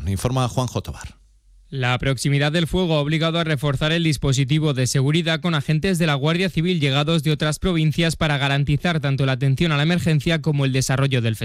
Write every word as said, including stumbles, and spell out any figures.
informa Juanjo Tobar. La proximidad del fuego ha obligado a reforzar el dispositivo de seguridad con agentes de la Guardia Civil llegados de otras provincias para garantizar tanto la atención a la emergencia como el desarrollo del festival.